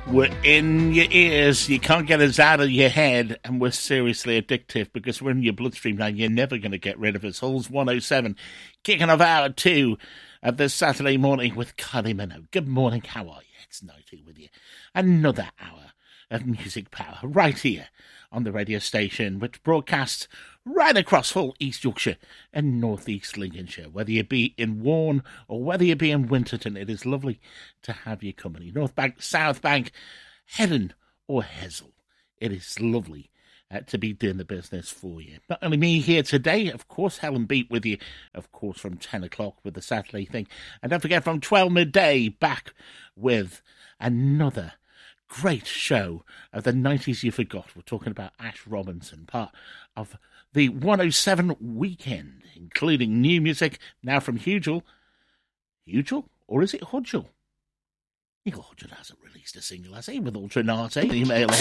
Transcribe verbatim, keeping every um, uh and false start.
We're in your ears. You can't get us out of your head, and we're seriously addictive because we're in your bloodstream now. You're never going to get rid of us. Halls one oh seven, kicking off hour two of this Saturday morning with Kylie Minogue. Good morning, how are you? It's Nighty with you. Another hour of music power right here on the radio station, which broadcasts right across Hull, East Yorkshire and North East Lincolnshire. Whether you be in Warne or whether you be in Winterton, it is lovely to have your company. North Bank, South Bank, Heddon or Hessel. It is lovely uh, to be doing the business for you. Not only me here today, of course, Helen Beat with you, of course, from ten o'clock with the Saturday thing. And don't forget, from twelve midday, back with another great show of the nineties you forgot. We're talking about Ash Robinson, part of the one oh seven weekend, including new music now from Hugel. Hugel? Or is it Hudgel? Neil Hudgel hasn't released a single, has he, with Ultranate? Email